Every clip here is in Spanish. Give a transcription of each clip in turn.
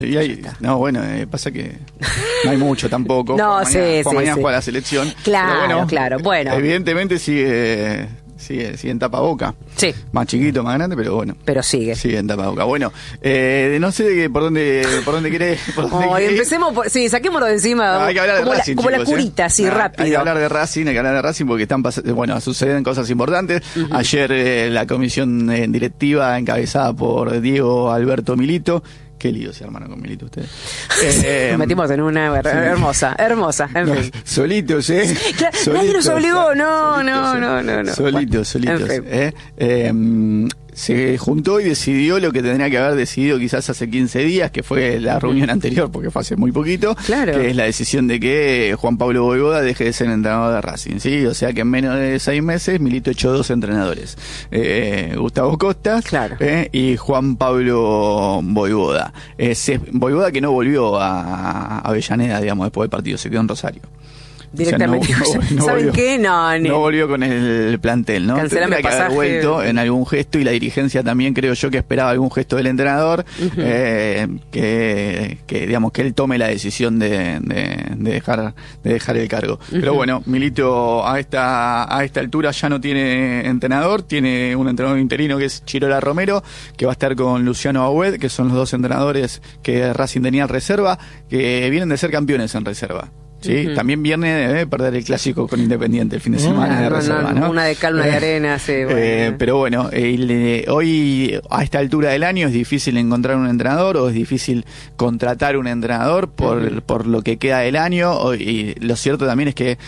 Y ahí, no, bueno, pasa que no hay mucho tampoco. No, mañana sí. juega la selección. Claro, bueno. Evidentemente sigue en tapaboca. Sí. Más chiquito, más grande, pero bueno. Pero sigue. Sigue en tapaboca. Bueno, no sé por dónde querés. Empecemos saquémoslo de encima. Hay que hablar de Racing, como chicos, la curita, así, rápido. Hay que hablar de Racing porque suceden cosas importantes. Uh-huh. Ayer la comisión directiva encabezada por Diego Alberto Milito. Qué lío se armaron con Milito ustedes. Nos metimos en una hermosa, en fin. Solitos, Nadie nos obligó, no. Solitos. En fin. Se juntó y decidió lo que tendría que haber decidido quizás hace 15 días, que fue la reunión anterior, porque fue hace muy poquito, claro. Que es la decisión de que Juan Pablo Vojvoda deje de ser entrenador de Racing, ¿sí? O sea que en menos de 6 meses Milito echó 2 entrenadores, Gustavo Costas, claro. Y Juan Pablo Vojvoda. Vojvoda que no volvió a Avellaneda, digamos, después del partido, se quedó en Rosario. Directamente. O sea, no ¿Saben volvió, qué? No volvió con el plantel, ¿no? Cancelame Tendría que haber vuelto en algún gesto, y la dirigencia también creo yo que esperaba algún gesto del entrenador, uh-huh. Que digamos que él tome la decisión de dejar el cargo. Uh-huh. Pero bueno, Milito a esta altura ya no tiene entrenador, tiene un entrenador interino que es Chirola Romero, que va a estar con Luciano Agüed, que son los 2 entrenadores que Racing tenía en reserva, que vienen de ser campeones en reserva. Sí, uh-huh. También viene de perder el clásico con Independiente el fin de semana de reserva, ¿no? Una de cal, una de arena, sí. Bueno. Pero bueno, hoy a esta altura del año es difícil encontrar un entrenador, o es difícil contratar un entrenador por lo que queda del año. Y lo cierto también es que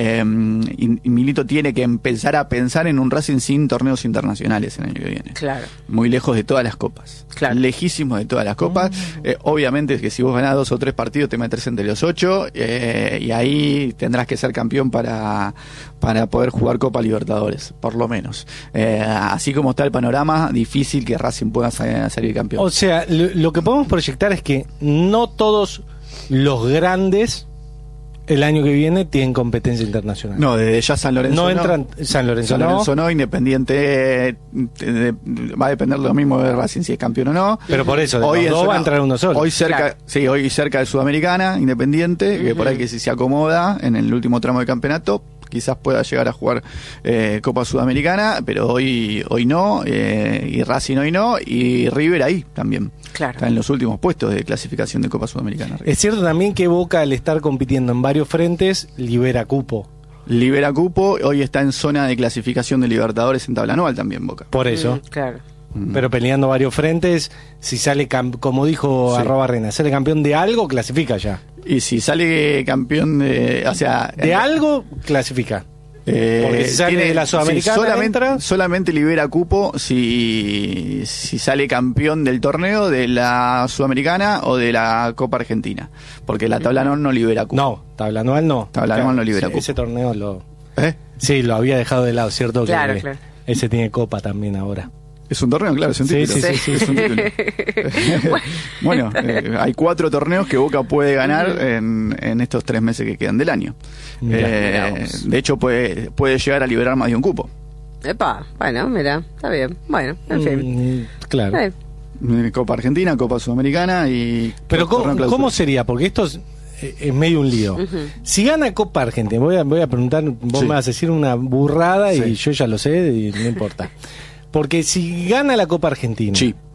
Milito tiene que empezar a pensar en un Racing sin torneos internacionales el año que viene. Claro. Muy lejos de todas las copas. Claro. Lejísimos de todas las copas. Obviamente es que si vos ganás 2 o 3 partidos te metes entre los 8. Y ahí tendrás que ser campeón para poder jugar Copa Libertadores, por lo menos. Así como está el panorama, difícil que Racing pueda salir campeón. O sea, lo que podemos proyectar es que no todos los grandes el año que viene tienen competencia internacional. No, desde ya San Lorenzo no. Entran, San Lorenzo no, Independiente va a depender lo mismo de Racing si es campeón o no. Pero por eso, hoy los 2 va a entrar uno solo. Hoy cerca de Sudamericana, Independiente, uh-huh. Que por ahí que si se acomoda en el último tramo de campeonato, quizás pueda llegar a jugar Copa Sudamericana, pero hoy no, y Racing hoy no, y River ahí también. Claro. Está en los últimos puestos de clasificación de Copa Sudamericana. Es cierto también que Boca, al estar compitiendo en varios frentes, libera cupo. Hoy está en zona de clasificación de Libertadores en tabla anual también Boca. Por eso. Claro. Pero peleando varios frentes, si sale, como dijo @Rena, sale campeón de algo, clasifica ya. Y si sale campeón de algo, clasifica. Porque si sale de la Sudamericana, solamente libera cupo si sale campeón del torneo, de la Sudamericana o de la Copa Argentina. Porque la tabla anual no libera cupo. No, tabla anual no. Tabla anual no libera cupo. Ese torneo sí, lo había dejado de lado, ¿cierto? Claro, que ese tiene Copa también ahora. Es un torneo, claro, es un título. Sí. Es un título. Bueno, hay 4 torneos que Boca puede ganar en estos 3 meses que quedan del año. De hecho, puede llegar a liberar más de un cupo. Epa, bueno, mira, está bien. Bueno, en fin. Claro. Copa Argentina, Copa Sudamericana y... Pero ¿cómo sería? Porque esto es medio un lío. Uh-huh. Si gana Copa Argentina, voy a preguntar, vos me vas a decir una burrada y yo ya lo sé y no importa. Porque si gana la Copa Argentina,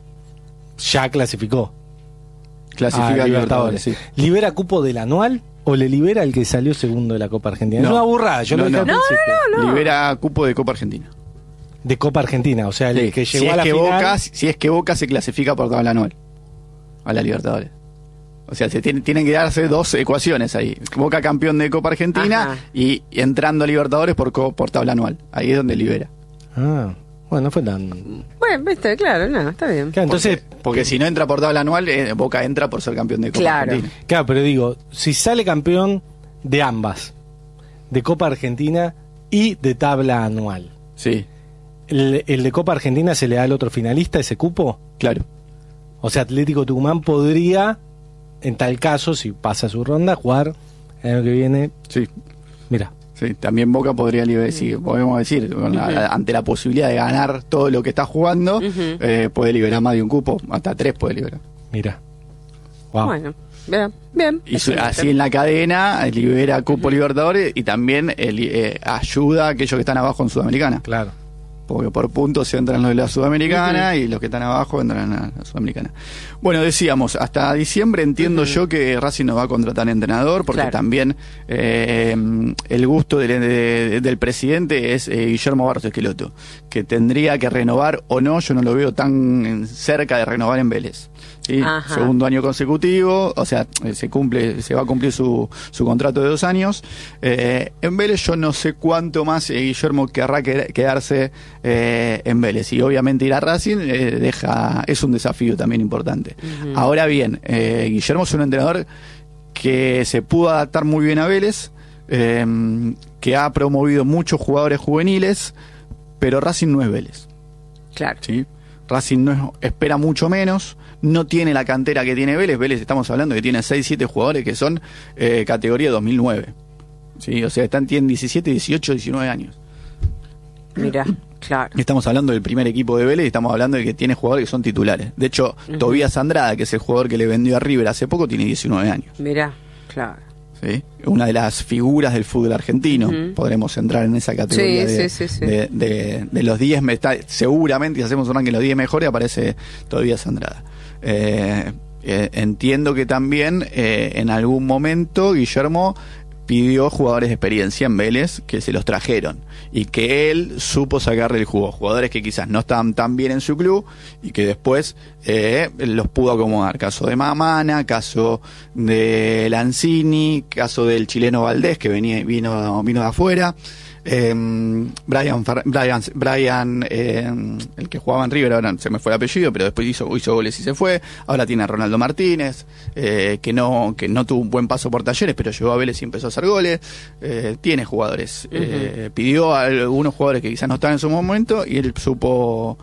ya clasificó. Clasifica a Libertadores, sí. ¿Libera cupo del anual o le libera el que salió segundo de la Copa Argentina? No, es una burrada, yo lo dije al principio. No. Libera cupo de Copa Argentina. De Copa Argentina, o sea, el que llegó a la final... Si es que Boca se clasifica por tabla anual a la Libertadores. O sea, tienen que darse 2 ecuaciones ahí. Boca campeón de Copa Argentina, ajá, y entrando a Libertadores por tabla anual. Ahí es donde libera. Bueno, no fue tan... Bueno, viste, claro, no, está bien. Claro, entonces, porque si no entra por tabla anual, Boca entra por ser campeón de Copa Argentina. Claro, pero digo, si sale campeón de ambas, de Copa Argentina y de tabla anual. Sí. ¿El de Copa Argentina se le da al otro finalista ese cupo? Claro. O sea, Atlético Tucumán podría, en tal caso, si pasa su ronda, jugar el año que viene. Sí. Mira. Sí, también Boca podría liberar, sí, podemos decir, ante la posibilidad de ganar todo lo que está jugando, puede liberar más de un cupo, hasta 3 puede liberar. Mira. Wow. Bueno, bien. Y así en la cadena libera cupo Libertadores y también ayuda a aquellos que están abajo en Sudamericana. Claro. Porque por puntos se entran los de la Sudamericana y los que están abajo entran a la Sudamericana. Bueno, decíamos, hasta diciembre entiendo yo que Racing no va a contratar entrenador, porque también el gusto del presidente es Guillermo Barros Esqueloto, que tendría que renovar o no, yo no lo veo tan cerca de renovar en Vélez. ¿Sí? Segundo año consecutivo, o sea, se va a cumplir su contrato de 2 años. En Vélez yo no sé cuánto más Guillermo querrá quedarse en Vélez, y obviamente ir a Racing es un desafío también importante. Ahora bien, Guillermo es un entrenador que se pudo adaptar muy bien a Vélez, que ha promovido muchos jugadores juveniles, pero Racing no es Vélez. Claro. ¿Sí? Racing espera mucho menos, no tiene la cantera que tiene Vélez. Vélez, estamos hablando que tiene 6-7 jugadores que son categoría 2009. ¿Sí? O sea, tienen 17, 18, 19 años. Mira, claro. Estamos hablando del primer equipo de Vélez y estamos hablando de que tiene jugadores que son titulares. De hecho, Tobías Andrada, que es el jugador que le vendió a River hace poco, tiene 19 años. Mira, claro. ¿Sí? Una de las figuras del fútbol argentino. Podremos entrar en esa categoría de los 10. Seguramente, si hacemos un ranking de los 10 mejores, aparece Tobías Andrada. Entiendo que también en algún momento Guillermo pidió jugadores de experiencia en Vélez, que se los trajeron y que él supo sacarle el jugo, jugadores que quizás no estaban tan bien en su club y que después los pudo acomodar. Caso de Mamana, caso de Lanzini, caso del chileno Valdés, que vino de afuera. Brian, el que jugaba en River, ahora se me fue el apellido, pero después hizo goles y se fue. Ahora tiene a Ronaldo Martínez, que no tuvo un buen paso por Talleres, pero llegó a Vélez y empezó a hacer goles. Tiene jugadores. Pidió a algunos jugadores que quizás no estaban en su momento y él supo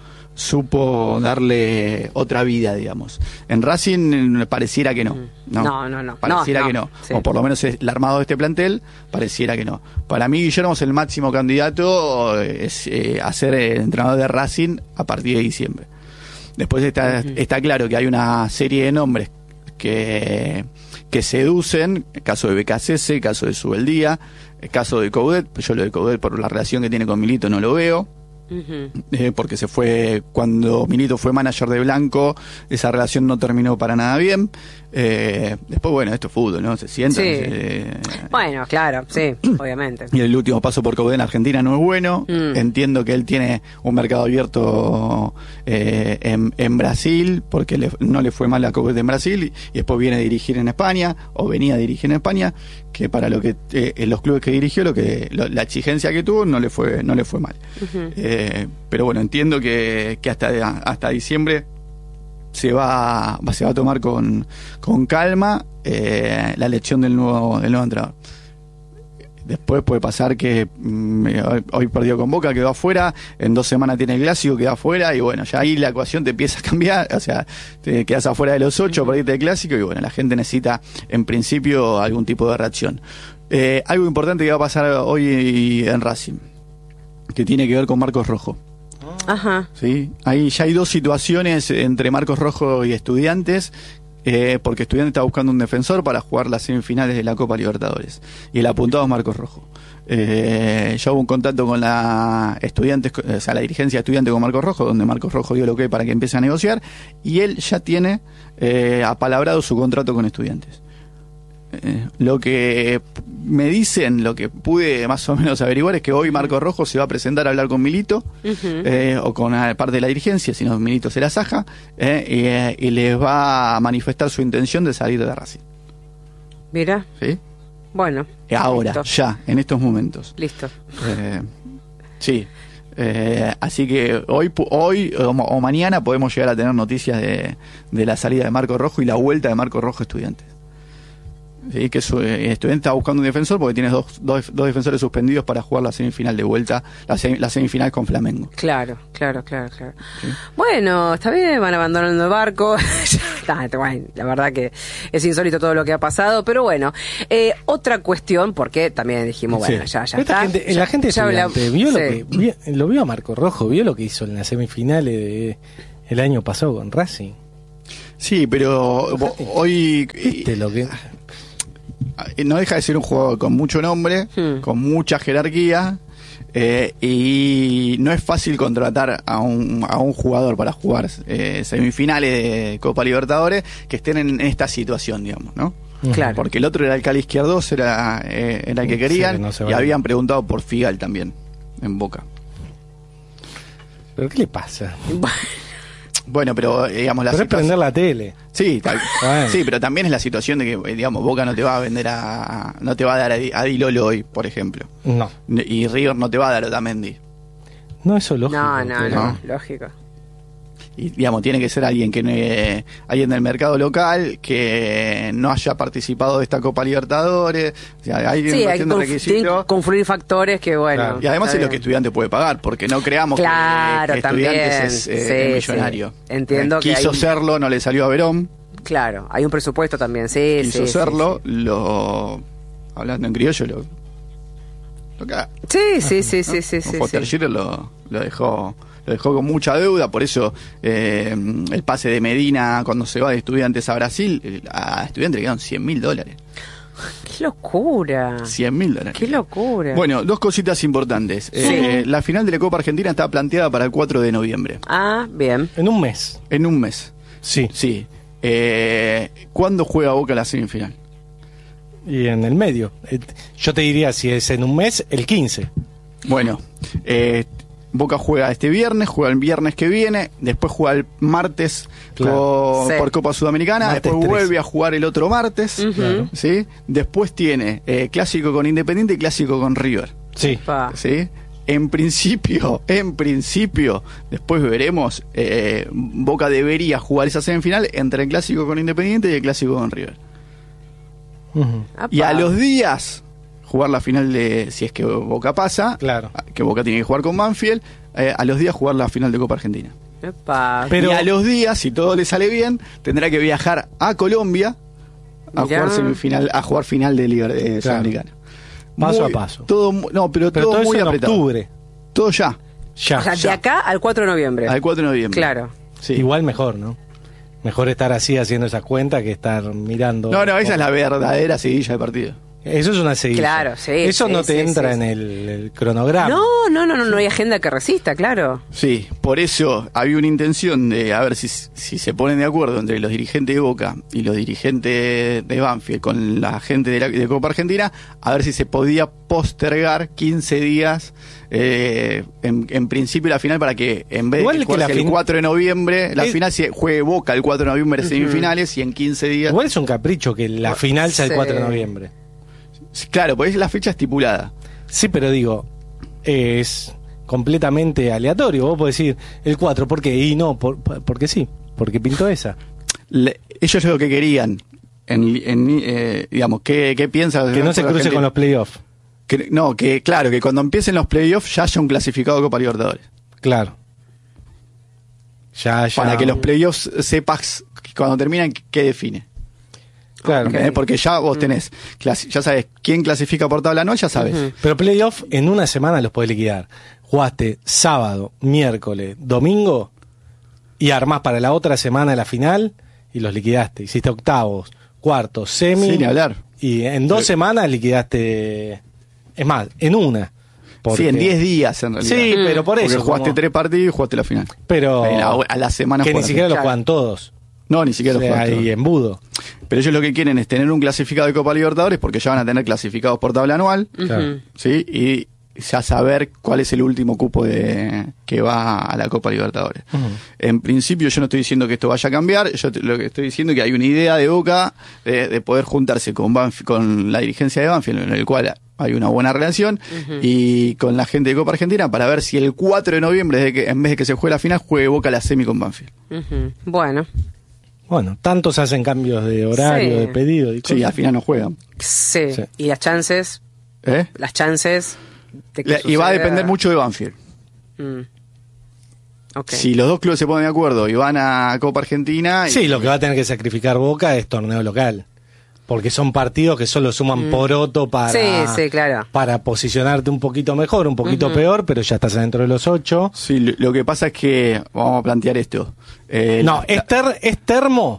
darle otra vida, digamos. En Racing pareciera que no. Pareciera que no. Sí. O por lo menos el armado de este plantel pareciera que no. Para mí Guillermo es el máximo candidato a ser el entrenador de Racing a partir de diciembre. Después está claro que hay una serie de nombres que seducen, el caso de BKCS, el caso de Subeldía, el caso de Coudet. Yo lo de Coudet, por la relación que tiene con Milito, no lo veo. Porque se fue cuando Milito fue manager de Blanco, esa relación no terminó para nada bien. Después, bueno, esto es fútbol, ¿no? Se sientan. Bueno, claro, sí, obviamente. Y el último paso por Coudet en Argentina no es bueno. Entiendo que él tiene un mercado abierto en Brasil, porque no le fue mal a Coudet en Brasil, y después viene a dirigir en España, o venía a dirigir en España, que para lo que en los clubes que dirigió, la exigencia que tuvo no le fue mal. Pero bueno, entiendo que hasta diciembre se va a tomar con calma la elección del nuevo entrenador. Después puede pasar que hoy perdió con Boca, quedó afuera, en 2 semanas tiene el clásico, queda afuera, y bueno, ya ahí la ecuación te empieza a cambiar, o sea, te quedas afuera de los 8 para irte del clásico, y bueno, la gente necesita en principio algún tipo de reacción. Algo importante que va a pasar hoy en Racing, que tiene que ver con Marcos Rojo. Ajá. ¿Sí? Ahí ya hay 2 situaciones entre Marcos Rojo y Estudiantes, porque Estudiantes está buscando un defensor para jugar las semifinales de la Copa Libertadores, y el apuntado es Marcos Rojo. Ya hubo un contacto con la dirigencia de Estudiantes con Marcos Rojo, donde Marcos Rojo dio lo que para que empiece a negociar, y él ya tiene apalabrado su contrato con Estudiantes. Lo que me dicen, lo que pude más o menos averiguar, es que hoy Marcos Rojo se va a presentar a hablar con Milito, o con parte de la dirigencia, si no Milito se la saja, y les va a manifestar su intención de salir de Racing. Mira. ¿Sí? Bueno. Ahora, listo. ya, en estos momentos. Listo. Sí. Así que hoy o mañana podemos llegar a tener noticias de la salida de Marcos Rojo y la vuelta de Marcos Rojo a Estudiantes. Sí, que Estudiante está buscando un defensor porque tiene dos defensores suspendidos para jugar la semifinal de vuelta, la semifinal con Flamengo. Claro. ¿Sí? Bueno, está bien, van abandonando el barco. Bueno, la verdad que es insólito todo lo que ha pasado, pero bueno, otra cuestión, porque también dijimos, bueno, ya está. La gente Estudiante lo vio a Marco Rojo, vio lo que hizo en las semifinales el año pasado con Racing. Sí, pero hoy Lo que... no deja de ser un jugador con mucho nombre, con mucha jerarquía, y no es fácil contratar a un jugador para jugar semifinales de Copa Libertadores que estén en esta situación, digamos, ¿no? Claro. Porque el otro era el Cali Izquierdos, era el que querían, Sí, no se y vale. habían preguntado por Figal también, en Boca. ¿Pero qué le pasa? Bueno, pero digamos la Pero es prender la tele. Sí, Bueno. sí, pero también es la situación de que, digamos, Boca no te va a vender no te va a dar a Di Lolo hoy, por ejemplo. No. Y River no te va a dar a Otamendi. No, eso es lógico. No, lógico. Y, digamos, tiene que ser alguien alguien del mercado local que no haya participado de esta Copa Libertadores. O sea, hay Sí, una hay que cuestión de requisitos. confluir factores que, bueno. Claro. Y además está es lo que bien. Estudiante puede pagar, porque no creamos Claro, que también. Estudiantes es Sí, millonario. sí. Entiendo que quiso hay- serlo, no le salió a Verón. Claro, hay un presupuesto también, sí, Quiso sí, serlo, sí, hablando en criollo, lo caga. sí, sí, sí, sí, sí, Foster sí. Schiller lo dejó con mucha deuda, por eso el pase de Medina cuando se va de Estudiantes a Brasil, a Estudiantes le quedaron $100.000. Qué locura. $100.000. Qué locura. Bueno, dos cositas importantes. La final de la Copa Argentina está planteada para el 4 de noviembre, Ah, bien. En un mes. en un mes. Sí. Sí. ¿Cuándo juega Boca la semifinal? Y en el medio. Yo te diría, si es en un mes, el 15. Bueno, Boca juega este viernes, juega el viernes que viene, después juega el martes Claro. Sí. por Copa Sudamericana, Martes después 13. vuelve a jugar el otro martes, Claro. ¿sí? Después tiene clásico con Independiente y clásico con River, Sí. Pa. ¿sí? En principio, después veremos, Boca debería jugar esa semifinal entre el clásico con Independiente y el clásico con River. Ujú. Apa. Y a los días jugar la final si es que Boca pasa, Claro. que Boca tiene que jugar con Banfield, a los días jugar la final de Copa Argentina. Epa. Pero- Y a los días, si todo le sale bien, tendrá que viajar a Colombia a Mirá. jugar final de Liga Claro. Sudamericana. Paso a paso. Pero Pero todo todo muy eso en apretado. octubre. Todo ya, Ya. O sea, de ya. acá al 4 de noviembre. al 4 de noviembre. Claro. Sí. Igual mejor, ¿no? Mejor estar así haciendo esa cuenta que estar mirando. No, esa es la verdadera seguidilla de partido. Eso es una seguida. Claro, sí, Eso sí, no te sí, entra sí, en el cronograma. No hay agenda que resista, claro. Sí, por eso había una intención de a ver si se ponen de acuerdo entre los dirigentes de Boca y los dirigentes de Banfield con la gente de Copa Argentina, a ver si se podía postergar 15 días en principio la final, para que en vez Igual de que la jugarse el fin- 4 de noviembre, la Es- final se juegue Boca el 4 de noviembre semifinales y en 15 días... Igual es un capricho que la final sea el Sí. 4 de noviembre. Claro, pues es la fecha estipulada. Sí, pero digo, es completamente aleatorio. Vos podés decir el 4, ¿por qué? Y no, porque sí, porque pintó esa. Ellos lo que querían, digamos, ¿qué piensan? Que no se cruce con los playoffs. Claro, que cuando empiecen los playoffs ya haya un clasificado de Copa Libertadores. Claro. Ya. Para que los playoffs sepas cuando terminan qué define. Claro. ¿Entendés? Porque ya vos tenés, ya sabes quién clasifica por tabla anual, ya sabes. Pero playoff en una semana los podés liquidar. Jugaste sábado, miércoles, domingo y armás para la otra semana la final y los liquidaste. Hiciste octavos, cuartos, semi. Sin hablar. Y en 2 semanas liquidaste. Es más, en una. Sí, en 10 días en realidad. Sí, pero por Porque eso. jugaste como- 3 partidos y jugaste la final. Pero. A la semana que ni juegan. siquiera lo Claro. juegan todos. No, ni siquiera O los sea, jugaste. hay embudo. Pero ellos lo que quieren es tener un clasificado de Copa Libertadores, porque ya van a tener clasificados por tabla anual. Claro. ¿Sí? Y ya saber cuál es el último cupo que va a la Copa Libertadores. Ujú. En principio yo no estoy diciendo que esto vaya a cambiar, lo que estoy diciendo es que hay una idea de Boca de poder juntarse con la dirigencia de Banfield, en el cual hay una buena relación, y con la gente de Copa Argentina, para ver si el 4 de noviembre, en vez de que se juegue la final, juegue Boca la semi con Banfield. Ujú. Bueno, Bueno, tantos hacen cambios de horario, Sí. de pedido. Y Sí, cosas. al final no juegan. sí. Sí. Y las chances ¿Eh? de que Y va a suceda- depender mucho de Banfield. Mm. Ok. Si los dos clubes se ponen de acuerdo y van a Copa Argentina... Sí, lo que va a tener que sacrificar Boca es torneo local. Porque son partidos que solo suman poroto para, Sí, claro. para posicionarte un poquito mejor, un poquito peor, pero ya estás adentro de los 8. Sí, lo que pasa es que, vamos a plantear esto. No, es termo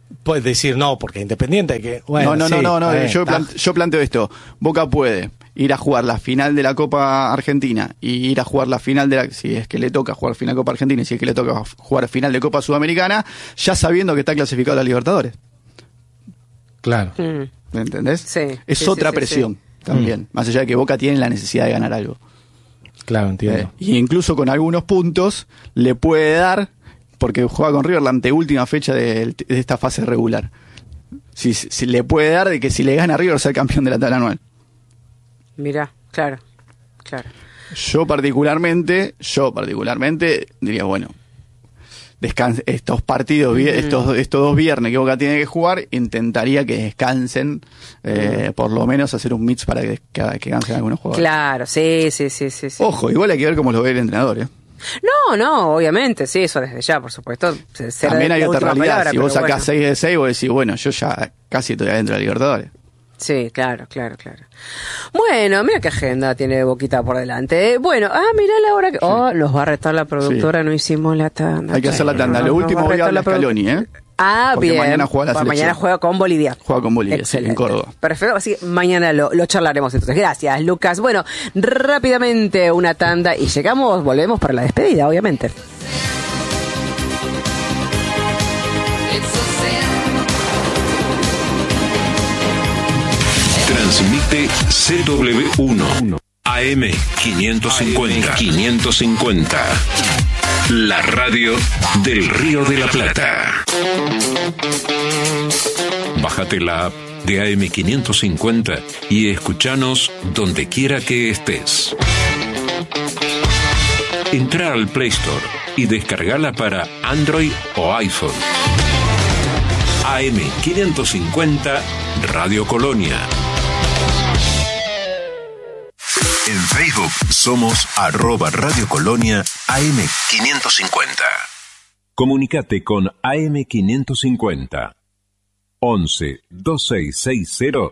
puedes decir no, porque Independiente que... Bueno, no, yo planteo esto. Boca puede ir a jugar la final de la Copa Argentina y ir a jugar la final de la... Si es que le toca jugar final de Copa Argentina y si es que le toca jugar final de Copa Sudamericana, ya sabiendo que está clasificado a la Libertadores. Claro. ¿Me entendés? Sí. Es otra presión también. Más allá de que Boca tiene la necesidad de ganar algo. Claro, entiendo. Y incluso con algunos puntos le puede dar, porque juega con River la anteúltima fecha de esta fase regular. Si le puede dar de que si le gana a River sea campeón de la tabla anual. Mirá, claro. Yo particularmente diría, bueno, estos partidos, estos 2 viernes que Boca tiene que jugar, intentaría que descansen, por lo menos hacer un mix para que descansen algunos jugadores. Claro, sí. Ojo, igual hay que ver cómo lo ve el entrenador, No, obviamente, sí, eso desde ya, por supuesto. También hay otra realidad, si vos sacás 6 de 6, vos decís, bueno, yo ya casi estoy adentro de la Libertadores. Sí, claro. Bueno, mira qué agenda tiene Boquita por delante. Bueno, mirá la hora que... Los va a retar la productora, no hicimos la tanda. Hay que hacer la tanda. Lo último voy a hablar Scaloni, Porque bien. mañana juega la selección. Mañana juega con Bolivia. En Córdoba. Perfecto, así que mañana lo charlaremos entonces. Gracias, Lucas. Bueno, rápidamente una tanda y volvemos para la despedida, obviamente. Transmite CW1 AM 550. La radio del Río de la Plata. Bájate la app de AM 550 y escuchanos donde quiera que estés. Entra al Play Store y descargala para Android o iPhone. AM 550 Radio Colonia. En Facebook somos @Radio Colonia AM550. Comunicate con AM550 11 2660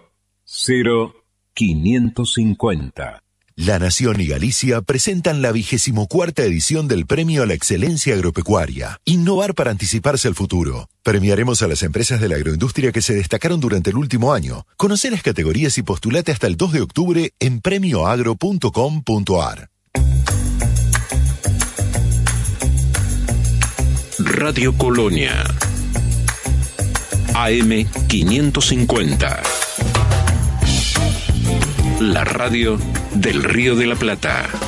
0550. La Nación y Galicia presentan la 24ª edición del Premio a la Excelencia Agropecuaria. Innovar para anticiparse al futuro. Premiaremos a las empresas de la agroindustria que se destacaron durante el último año. Conoce las categorías y postulate hasta el 2 de octubre en premioagro.com.ar. Radio Colonia AM550. La radio del Río de la Plata.